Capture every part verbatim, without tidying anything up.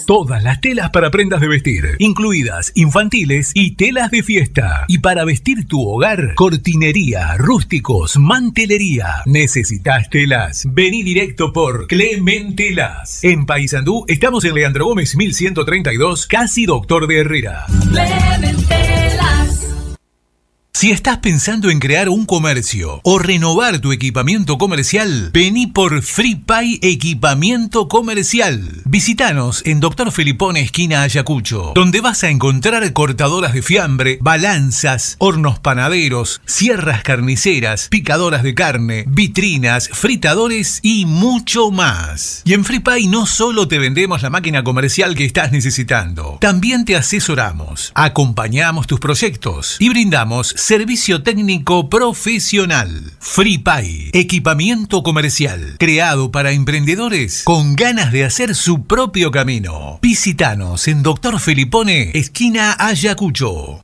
todas las telas para prendas de vestir, incluidas infantiles y telas de fiesta. Y para vestir tu hogar, cortinería, rústicos, mantelería. ¿Necesitas telas? Vení directo por Clementelas. En Paysandú estamos en Leandro Gómez mil ciento treinta y dos, casi Doctor de Herrera. Clementelas. Si estás pensando en crear un comercio o renovar tu equipamiento comercial, vení por FreePay Equipamiento Comercial. Visítanos en Doctor Felipone, esquina Ayacucho, donde vas a encontrar cortadoras de fiambre, balanzas, hornos panaderos, sierras carniceras, picadoras de carne, vitrinas, fritadores y mucho más. Y en FreePay no solo te vendemos la máquina comercial que estás necesitando, también te asesoramos, acompañamos tus proyectos y brindamos servicio técnico profesional. FreePay, equipamiento comercial, creado para emprendedores con ganas de hacer su propio camino. Visítanos en Doctor Felipone, esquina Ayacucho.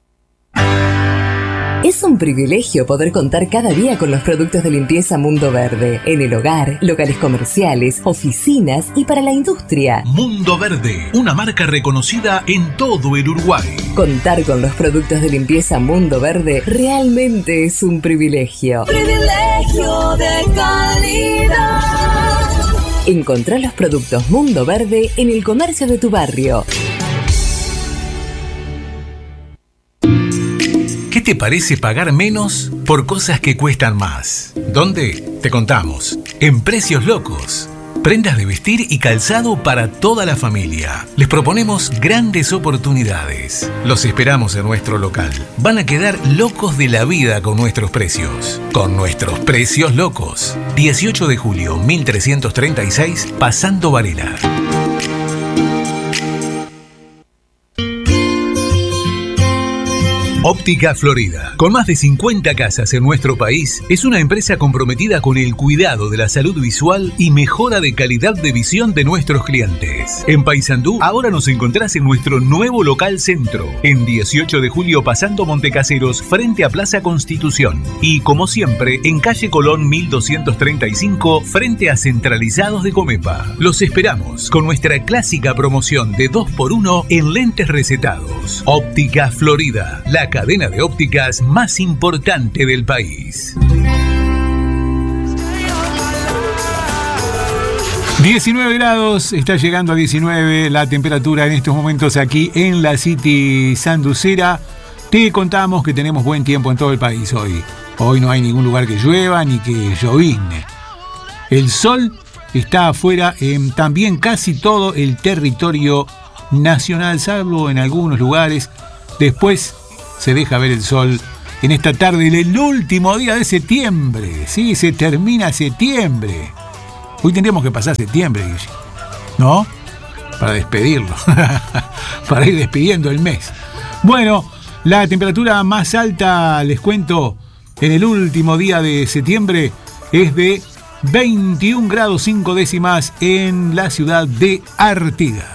Es un privilegio poder contar cada día con los productos de limpieza Mundo Verde. En el hogar, locales comerciales, oficinas y para la industria. Mundo Verde, una marca reconocida en todo el Uruguay. Contar con los productos de limpieza Mundo Verde realmente es un privilegio. Privilegio de calidad. Encontrá los productos Mundo Verde en el comercio de tu barrio. ¿Qué te parece pagar menos por cosas que cuestan más? ¿Dónde? Te contamos. En Precios Locos. Prendas de vestir y calzado para toda la familia. Les proponemos grandes oportunidades. Los esperamos en nuestro local. Van a quedar locos de la vida con nuestros precios. Con nuestros Precios Locos. dieciocho de julio mil trescientos treinta y seis, Pasando Varela. Óptica Florida, con más de cincuenta casas en nuestro país, es una empresa comprometida con el cuidado de la salud visual y mejora de calidad de visión de nuestros clientes. En Paysandú, ahora nos encontrás en nuestro nuevo local centro, en dieciocho de julio pasando Montecaseros, frente a Plaza Constitución. Y como siempre, en calle Colón mil doscientos treinta y cinco, frente a Centralizados de Comepa. Los esperamos con nuestra clásica promoción de dos por uno en lentes recetados. Óptica Florida, la cadena de ópticas más importante del país. diecinueve grados, está llegando a diecinueve la temperatura en estos momentos aquí en la City sanducera. Te contamos que tenemos buen tiempo en todo el país hoy. Hoy no hay ningún lugar que llueva ni que llovizne. El sol está afuera en también casi todo el territorio nacional, salvo en algunos lugares. Después se deja ver el sol en esta tarde del último día de septiembre. Sí, se termina septiembre. Hoy tendríamos que pasar septiembre, Guille, ¿no? Para despedirlo. Para ir despidiendo el mes. Bueno, la temperatura más alta, les cuento, en el último día de septiembre es de veintiún grados cinco décimas en la ciudad de Artigas.